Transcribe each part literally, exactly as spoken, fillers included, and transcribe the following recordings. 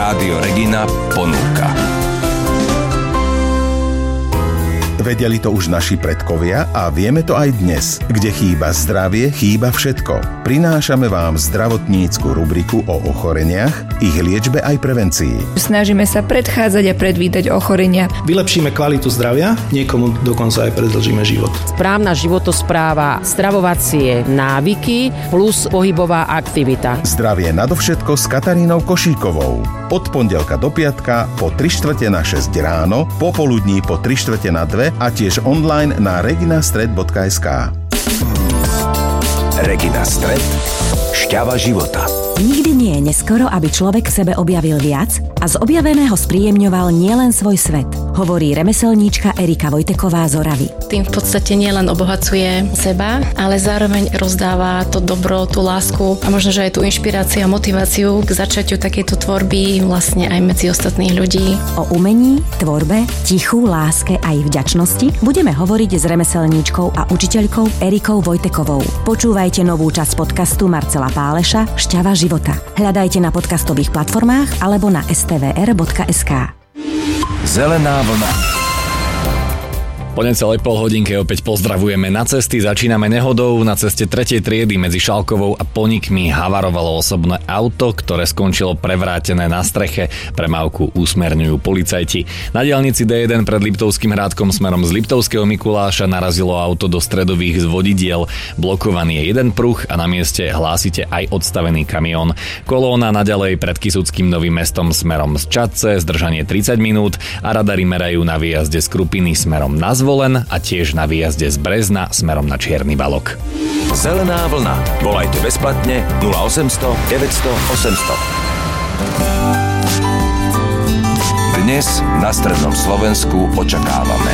Rádio Regina ponúka. Vedeli to už naši predkovia a vieme to aj dnes. Kde chýba zdravie, chýba všetko. Prinášame vám zdravotnícku rubriku o ochoreniach, ich liečbe aj prevencii. Snažíme sa predchádzať a predvídať ochorenia. Vylepšíme kvalitu zdravia, niekomu dokonca aj predĺžime život. Správna životospráva, stravovacie návyky plus pohybová aktivita. Zdravie nadovšetko s Katarínou Košíkovou. Od pondelka do piatka po tri štvrte na šesť ráno, popoludní po tri štvrte na dve a tiež online na reginastred bodka es ká. Regina Stred, šťava života. Nikdy nie je neskoro, aby človek v sebe objavil viac a z objaveného spríjemňoval nielen svoj svet, hovorí remeselníčka Erika Vojteková z Oravy. Tým v podstate nielen obohacuje seba, ale zároveň rozdáva to dobro, tú lásku a možno, že aj tú inšpiráciu a motiváciu k začatiu takejto tvorby vlastne aj medzi ostatných ľudí. O umení, tvorbe, tichu, láske a ich vďačnosti budeme hovoriť s remeselníčkou a učiteľkou Erikou Vojtekovou. Počúvajte novú časť podcastu Marcela Páleša Šťava života. Hľadajte na podcastových platformách alebo na es té vé er bodka es ká. Zelená vlna. Po necelej pol hodinke opäť pozdravujeme na cesty. Začíname nehodou. Na ceste tretej triedy medzi Šalkovou a Ponikmi havarovalo osobné auto, ktoré skončilo prevrátené na streche. Premávku usmerňujú policajti. Na diaľnici dé jeden pred Liptovským Hrádkom smerom z Liptovského Mikuláša narazilo auto do stredových zvodidiel. Blokovaný je jeden pruh a na mieste hlásite aj odstavený kamión. Kolóna naďalej pred Kysuckým Novým Mestom smerom z Čadce, zdržanie tridsať minút a radary merajú na výjazde z Krupiny smerom na Zvolen a tiež na výjazde z Brezna smerom na Čierny Balok. Zelená vlna. Volajte bezplatne nula osemsto deväťsto osemsto. Dnes na strednom Slovensku očakávame.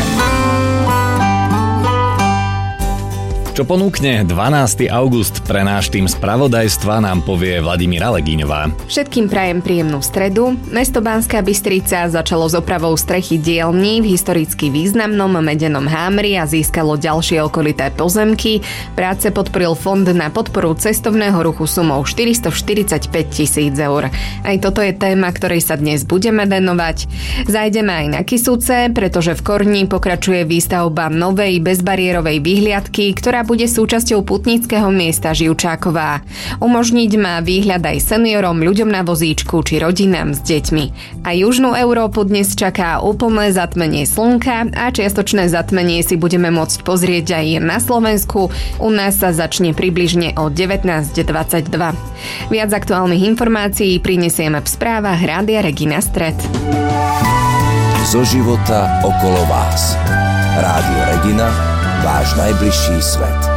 Čo ponúkne dvanásteho augusta pre náš tým spravodajstva, nám povie Vladimíra Legíňová. Všetkým prajem príjemnú stredu. Mesto Banská Bystrica začalo s opravou strechy dielní v historicky významnom Medenom Hámri a získalo ďalšie okolité pozemky. Práce podporil Fond na podporu cestovného ruchu sumou štyristoštyridsaťpäť tisíc eur. Aj toto je téma, ktorej sa dnes budeme venovať. Zajdeme aj na Kysuce, pretože v Korni pokračuje výstavba novej bezbariérovej výhliadky, ktorá bude súčasťou putnického miesta Živčáková. Umožniť má výhľad aj seniorom, ľuďom na vozíčku či rodinám s deťmi. A južnú Európu dnes čaká úplné zatmenie slnka a čiastočné zatmenie si budeme môcť pozrieť aj na Slovensku. U nás sa začne približne o devätnásť dvadsaťdva. Viac aktuálnych informácií prinesieme v správach Rádia Regina Stred. Zo života okolo vás. Rádio Regina, váš najbližší svet.